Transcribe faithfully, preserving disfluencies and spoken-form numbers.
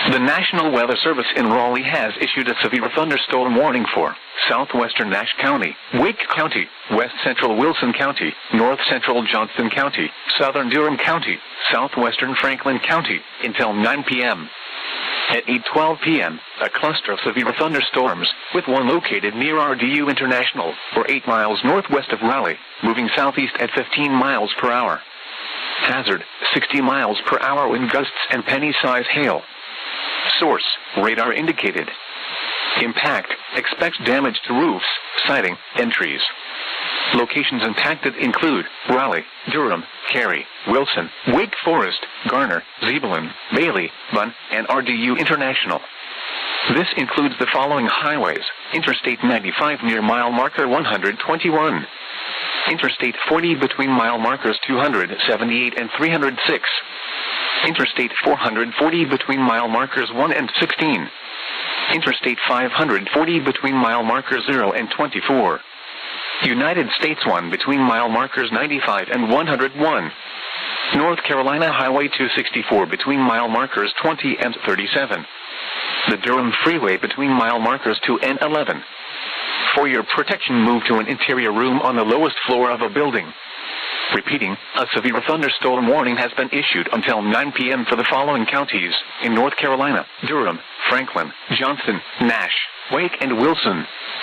The National Weather Service in Raleigh has issued a severe thunderstorm warning for southwestern Nash County, Wake County, west central Wilson County, north central Johnston County, southern Durham County, southwestern Franklin County, until nine p m At eight twelve p m, a cluster of severe thunderstorms, with one located near R D U International, or eight miles northwest of Raleigh, moving southeast at fifteen miles per hour. Hazard, sixty miles per hour wind gusts and penny-size hail. Source, radar indicated. Impact, expect damage to roofs, siding, and trees. Locations impacted include Raleigh, Durham, Cary, Wilson, Wake Forest, Garner, Zebulon, Bailey, Bunn, and R D U International. This includes the following highways: Interstate ninety-five near mile marker one hundred twenty-one. Interstate forty between mile markers two hundred seventy-eight and three hundred six. Interstate four hundred forty between mile markers one and sixteen. Interstate five hundred forty between mile markers zero and twenty-four. United States one between mile markers ninety-five and one hundred one. North Carolina Highway two sixty-four between mile markers twenty and thirty-seven. The Durham Freeway between mile markers two and eleven. For your protection, move to an interior room on the lowest floor of a building. Repeating, a severe thunderstorm warning has been issued until nine p m for the following counties in North Carolina: Durham, Franklin, Johnston, Nash, Wake, and Wilson.